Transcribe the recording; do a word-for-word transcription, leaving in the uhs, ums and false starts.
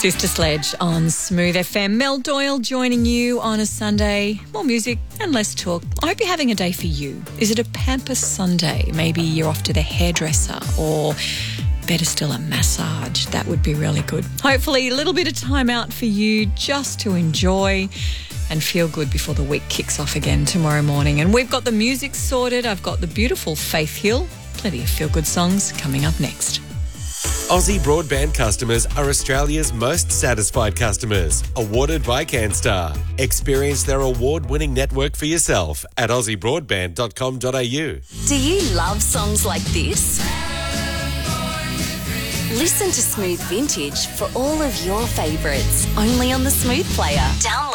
Sister Sledge on Smooth F M. Mel Doyle joining you on a Sunday. More music and less talk. I hope you're having a day for you. Is it a pamper Sunday? Maybe you're off to the hairdresser, or better still, a massage. That would be really good. Hopefully a little bit of time out for you just to enjoy and feel good before the week kicks off again tomorrow morning. And we've got the music sorted. I've got the beautiful Faith Hill. Plenty of feel-good songs coming up next. Aussie Broadband customers are Australia's most satisfied customers. Awarded by CanStar. Experience their award-winning network for yourself at aussie broadband dot com dot a u. Do you love songs like this? Listen to Smooth Vintage for all of your favourites, only on the Smooth Player. Download